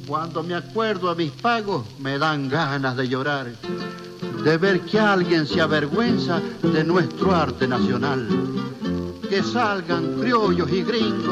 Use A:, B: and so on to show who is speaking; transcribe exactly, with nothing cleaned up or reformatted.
A: Cuando me acuerdo a mis pagos, me dan ganas de llorar, de ver que alguien se avergüenza de nuestro arte nacional. Que salgan criollos y gringos